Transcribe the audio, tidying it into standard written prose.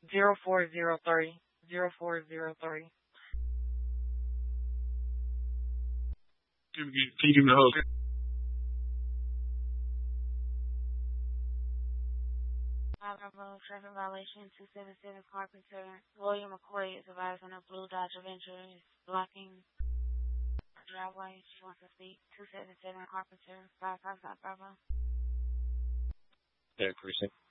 0403. 0403. Can you give me the host? Traffic violation 277 Carpenter. William McCoy is advised on a blue Dodge Avenger is blocking driveway. She wants to speak. 277 Carpenter 5555. Yeah, precinct.